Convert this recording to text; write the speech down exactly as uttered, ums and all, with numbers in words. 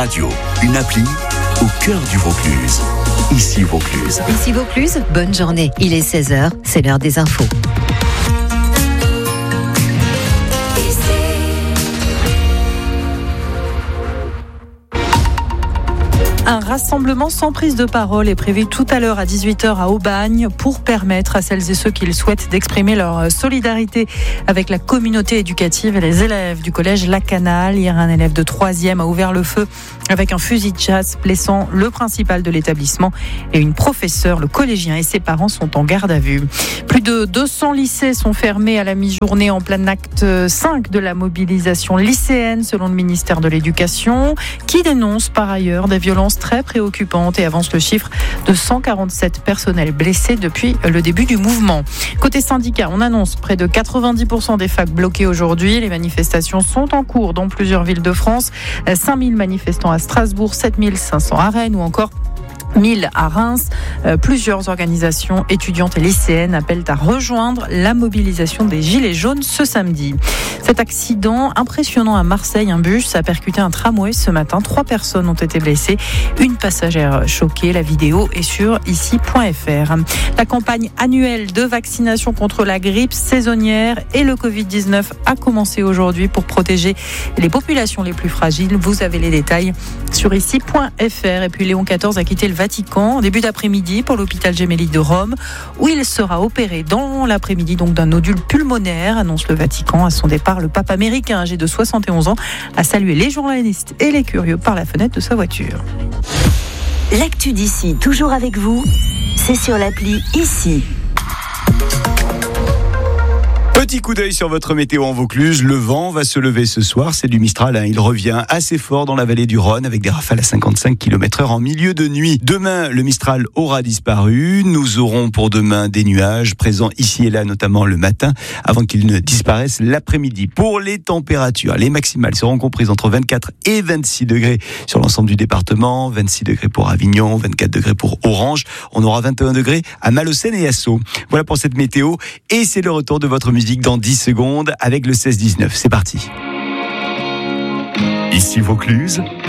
Radio, une appli au cœur du Vaucluse. Ici Vaucluse. Ici Vaucluse, bonne journée. Il est seize heures, c'est l'heure des infos. Un rassemblement sans prise de parole est prévu tout à l'heure à dix-huit heures à Aubagne pour permettre à celles et ceux qui le souhaitent d'exprimer leur solidarité avec la communauté éducative et les élèves du collège La Canale. Hier, un élève de troisième a ouvert le feu avec un fusil de chasse, blessant le principal de l'établissement et une professeure. Le collégien et ses parents sont en garde à vue. Plus de deux cents lycées sont fermés à la mi-journée en plein acte cinq de la mobilisation lycéenne, selon le ministère de l'Éducation, qui dénonce par ailleurs des violences très préoccupante et avance le chiffre de cent quarante-sept personnels blessés depuis le début du mouvement. Côté syndicat, on annonce près de quatre-vingt-dix pour cent des facs bloqués aujourd'hui. Les manifestations sont en cours dans plusieurs villes de France. cinq mille manifestants à Strasbourg, sept mille cinq cents à Rennes ou encore mille à Reims. Euh, plusieurs organisations étudiantes et lycéennes appellent à rejoindre la mobilisation des Gilets jaunes ce samedi. Cet accident impressionnant à Marseille, un bus a percuté un tramway ce matin. Trois personnes ont été blessées, une passagère choquée. La vidéo est sur ici point f r. La campagne annuelle de vaccination contre la grippe saisonnière et le covid dix-neuf a commencé aujourd'hui pour protéger les populations les plus fragiles. Vous avez les détails sur ici point f r. Et puis Léon quatorze a quitté le Vatican en début d'après-midi pour l'hôpital Gemelli de Rome, où il sera opéré dans l'après-midi donc d'un nodule pulmonaire, annonce le Vatican. À son départ, le pape américain âgé de soixante et onze ans a salué les journalistes et les curieux par la fenêtre de sa voiture. L'actu d'ici, toujours avec vous, c'est sur l'appli Ici. Petit coup d'œil sur votre météo en Vaucluse. Le vent va se lever ce soir. C'est du Mistral. Hein. Il revient assez fort dans la vallée du Rhône avec des rafales à cinquante-cinq kilomètres heure en milieu de nuit. Demain, le Mistral aura disparu. Nous aurons pour demain des nuages présents ici et là, notamment le matin, avant qu'ils ne disparaissent l'après-midi. Pour les températures, les maximales seront comprises entre vingt-quatre et vingt-six degrés sur l'ensemble du département. vingt-six degrés pour Avignon, vingt-quatre degrés pour Orange. On aura vingt et un degrés à Malaucène et à Sceaux. Voilà pour cette météo. Et c'est le retour de votre musique dans dix secondes avec le seize dix-neuf. C'est parti. Ici Vaucluse,